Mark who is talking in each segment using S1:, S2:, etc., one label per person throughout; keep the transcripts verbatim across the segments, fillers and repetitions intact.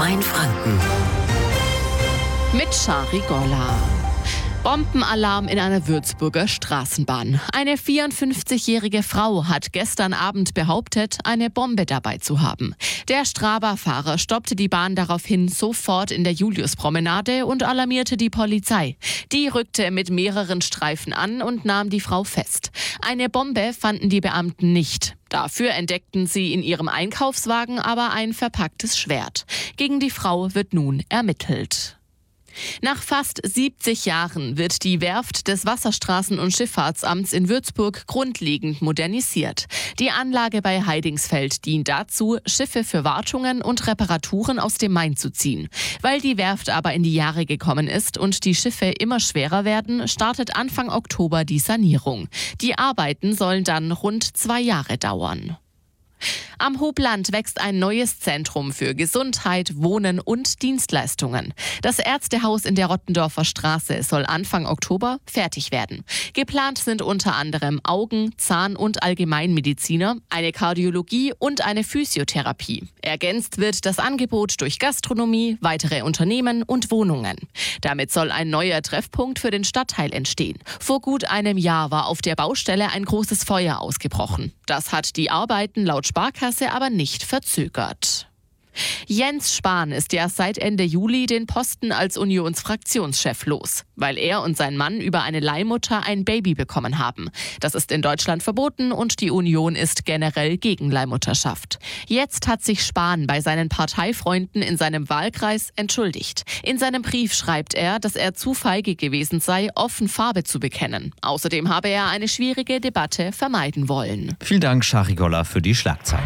S1: Mainfranken.
S2: Mit Shari Golla. Bombenalarm in einer Würzburger Straßenbahn. Eine vierundfünfzigjährige Frau hat gestern Abend behauptet, eine Bombe dabei zu haben. Der Strabag-Fahrer stoppte die Bahn daraufhin sofort in der Juliuspromenade und alarmierte die Polizei. Die rückte mit mehreren Streifen an und nahm die Frau fest. Eine Bombe fanden die Beamten nicht. Dafür entdeckten sie in ihrem Einkaufswagen aber ein verpacktes Schwert. Gegen die Frau wird nun ermittelt. Nach fast siebzig Jahren wird die Werft des Wasserstraßen- und Schifffahrtsamts in Würzburg grundlegend modernisiert. Die Anlage bei Heidingsfeld dient dazu, Schiffe für Wartungen und Reparaturen aus dem Main zu ziehen. Weil die Werft aber in die Jahre gekommen ist und die Schiffe immer schwerer werden, startet Anfang Oktober die Sanierung. Die Arbeiten sollen dann rund zwei Jahre dauern. Am Hobland wächst ein neues Zentrum für Gesundheit, Wohnen und Dienstleistungen. Das Ärztehaus in der Rottendorfer Straße soll Anfang Oktober fertig werden. Geplant sind unter anderem Augen-, Zahn- und Allgemeinmediziner, eine Kardiologie und eine Physiotherapie. Ergänzt wird das Angebot durch Gastronomie, weitere Unternehmen und Wohnungen. Damit soll ein neuer Treffpunkt für den Stadtteil entstehen. Vor gut einem Jahr war auf der Baustelle ein großes Feuer ausgebrochen. Das hat die Arbeiten laut Sparkasse aber nicht verzögert. Jens Spahn ist ja seit Ende Juli den Posten als Unionsfraktionschef los, weil er und sein Mann über eine Leihmutter ein Baby bekommen haben. Das ist in Deutschland verboten und die Union ist generell gegen Leihmutterschaft. Jetzt hat sich Spahn bei seinen Parteifreunden in seinem Wahlkreis entschuldigt. In seinem Brief schreibt er, dass er zu feige gewesen sei, offen Farbe zu bekennen. Außerdem habe er eine schwierige Debatte vermeiden wollen.
S3: Vielen Dank, Shari Golla, für die Schlagzeilen.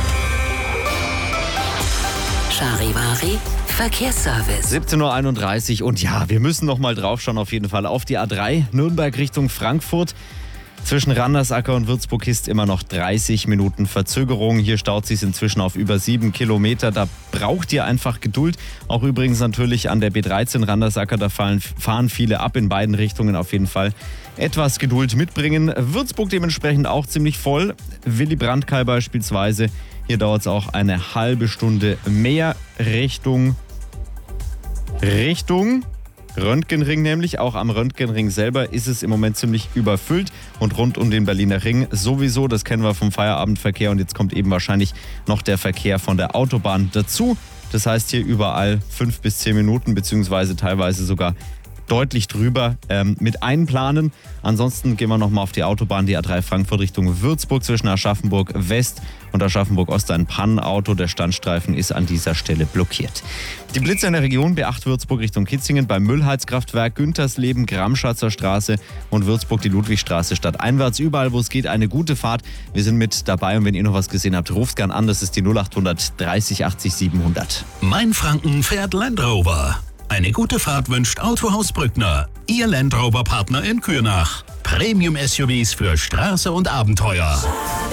S1: Charivari Verkehrsservice.
S3: siebzehn Uhr einunddreißig und ja, wir müssen noch mal drauf schauen auf jeden Fall auf die A drei Nürnberg Richtung Frankfurt. Zwischen Randersacker und Würzburg ist immer noch dreißig Minuten Verzögerung. Hier staut sich inzwischen auf über sieben Kilometer. Da braucht ihr einfach Geduld. Auch übrigens natürlich an der B dreizehn Randersacker, da fahren, fahren viele ab in beiden Richtungen auf jeden Fall. Etwas Geduld mitbringen. Würzburg dementsprechend auch ziemlich voll. Willy Brandt-Kai beispielsweise. Hier dauert es auch eine halbe Stunde mehr Richtung, Richtung Röntgenring nämlich. Auch am Röntgenring selber ist es im Moment ziemlich überfüllt und rund um den Berliner Ring sowieso. Das kennen wir vom Feierabendverkehr und jetzt kommt eben wahrscheinlich noch der Verkehr von der Autobahn dazu. Das heißt hier überall fünf bis zehn Minuten beziehungsweise teilweise sogar deutlich drüber ähm, mit einplanen. Ansonsten gehen wir nochmal auf die Autobahn, die A drei Frankfurt Richtung Würzburg zwischen Aschaffenburg West und Aschaffenburg Ost ein Pannenauto. Der Standstreifen ist an dieser Stelle blockiert. Die Blitzer in der Region B acht Würzburg Richtung Kitzingen beim Müllheizkraftwerk, Güntersleben, Gramschatzer Straße und Würzburg die Ludwigstraße stadteinwärts. Überall, wo es geht, eine gute Fahrt. Wir sind mit dabei und wenn ihr noch was gesehen habt, ruft gern an. Das ist die null acht dreißig achtzig siebenhundert.
S4: Mainfranken fährt Land Rover. Eine gute Fahrt wünscht Autohaus Brückner, Ihr Land Rover Partner in Kürnach. Premium-S U Vs für Straße und Abenteuer.